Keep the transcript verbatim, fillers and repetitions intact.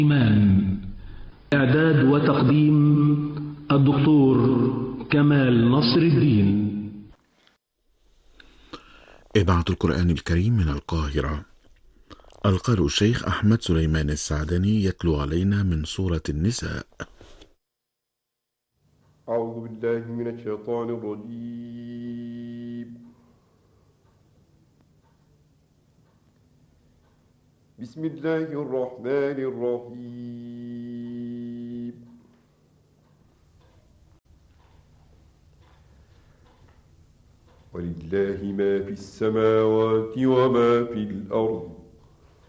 إيمان. إعداد وتقديم الدكتور كمال نصر الدين. إذاعة القرآن الكريم من القاهرة. القارئ الشيخ أحمد سليمان السعدني يتلو علينا من سورة النساء. أعوذ بالله من الشيطان الرجيم. بسم الله الرحمن الرحيم. ولله ما في السماوات وما في الأرض